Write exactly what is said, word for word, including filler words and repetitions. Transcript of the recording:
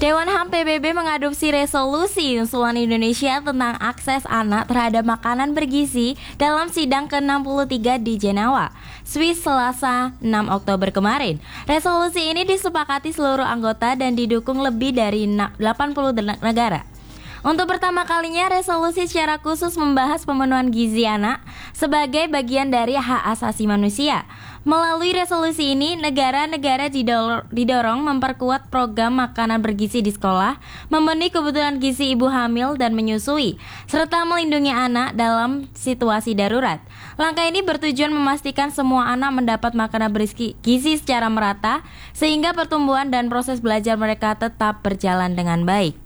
Dewan H A M P B B mengadopsi resolusi usulan Indonesia tentang akses anak terhadap makanan bergizi dalam sidang ke enam puluh tiga di Jenewa, Swiss Selasa enam Oktober kemarin. Resolusi ini disepakati seluruh anggota dan didukung lebih dari delapan puluh negara. Untuk pertama kalinya, resolusi secara khusus membahas pemenuhan gizi anak sebagai bagian dari hak asasi manusia. Melalui resolusi ini, negara-negara didorong memperkuat program makanan bergizi di sekolah, memenuhi kebutuhan gizi ibu hamil dan menyusui, serta melindungi anak dalam situasi darurat. Langkah ini bertujuan memastikan semua anak mendapat makanan bergizi secara merata, sehingga pertumbuhan dan proses belajar mereka tetap berjalan dengan baik.